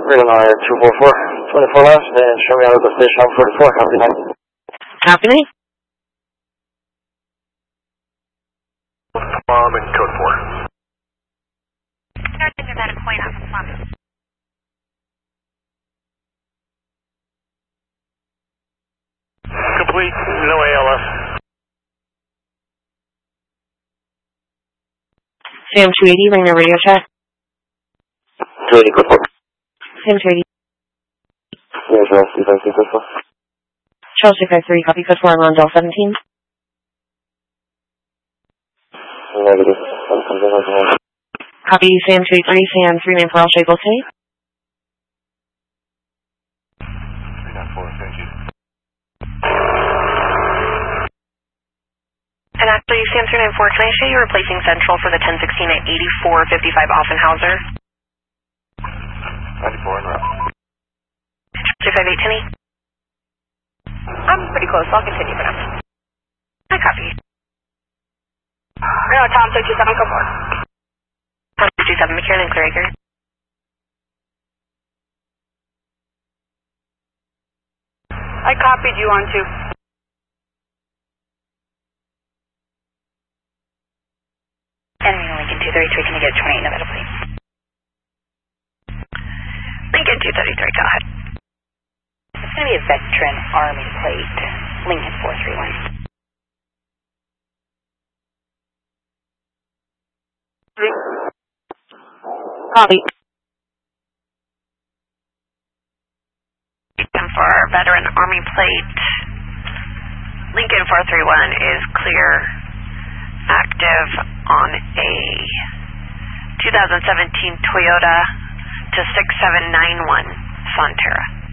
Illinois 244, 24 left, and show me out of the station on 44, copy 9. Copy 9. Plum and code 4. Starting at a point off of Plum. Complete, no ALS. Sam 280, ring the radio check. 280, code 4. Sam 280. Yeah, Charles 253, code 4. Charles 253, copy code 4 on Rondell 17. Negative. Copy Sam 283, Sam 394, I'll show you both today. 394, thank you. And actually, Sam 394, can I show you replacing Central for the 1016 at 8455 Offenhauser? 94 en route. 258, I'm pretty close, I'll continue for now. I copy. No, Tom 327, go forward. Tom 327, McKiernan, clear acre. I copied you on 2. Enemy Lincoln 233, can you get 28 Nevada, please? Lincoln 233, go ahead. It's going to be a veteran Army plate. Lincoln 431. Copy. For veteran Army plate, Lincoln 431 is clear, active on a 2017 Toyota to 6791 Sonterra.